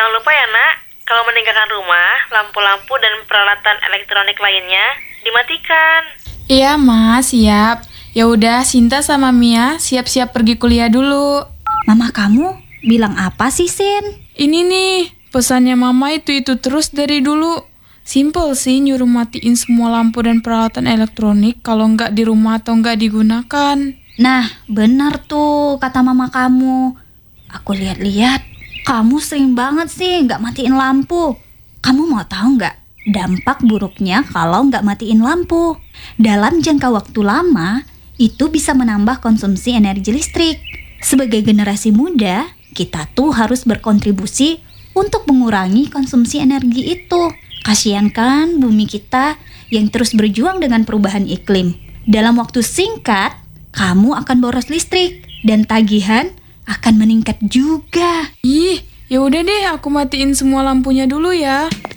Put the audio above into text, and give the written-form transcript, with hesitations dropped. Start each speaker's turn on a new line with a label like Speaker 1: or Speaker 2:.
Speaker 1: Jangan lupa ya nak, kalau meninggalkan rumah, lampu-lampu dan peralatan elektronik lainnya dimatikan.
Speaker 2: Iya, Ma, siap. Ya udah, Sinta sama Mia siap-siap pergi kuliah dulu.
Speaker 3: Mama kamu bilang apa sih, Sin?
Speaker 2: Ini nih, pesannya Mama itu terus dari dulu. Simple sih nyuruh matiin semua lampu dan peralatan elektronik kalau nggak di rumah atau nggak digunakan.
Speaker 3: Nah, benar tuh kata mama kamu. Aku lihat-lihat, kamu sering banget sih nggak matiin lampu. Kamu mau tahu nggak dampak buruknya kalau nggak matiin lampu? Dalam jangka waktu lama, itu bisa menambah konsumsi energi listrik. Sebagai generasi muda, kita tuh harus berkontribusi untuk mengurangi konsumsi energi itu. Kasian kan bumi kita yang terus berjuang dengan perubahan iklim. Dalam waktu singkat, kamu akan boros listrik dan tagihan akan meningkat juga.
Speaker 2: Ih, ya udah deh, aku matiin semua lampunya dulu ya.